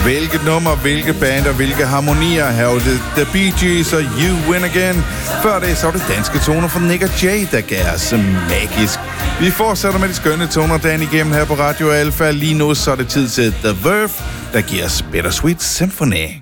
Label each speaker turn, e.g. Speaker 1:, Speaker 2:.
Speaker 1: Hvilket nummer, hvilke band og hvilke harmonier. Her var det The Bee Gees og You Win Again. Før det så var det danske toner fra Nick og Jay, der gav os magisk. Vi fortsætter med de skønne toner dagen igennem her på Radio Alpha. Lige nu så er det tid til The Verve, der giver os Bittersweet Symphony.